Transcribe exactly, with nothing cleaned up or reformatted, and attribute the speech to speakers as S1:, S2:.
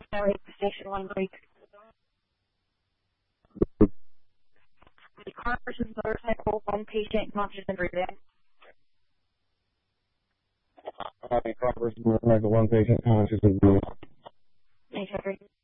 S1: Highway Station one week. The car versus motorcycle, one patient conscious and breathing.
S2: Uh, car versus motorcycle, one patient conscious and breathing.
S1: Thanks, Jeffrey.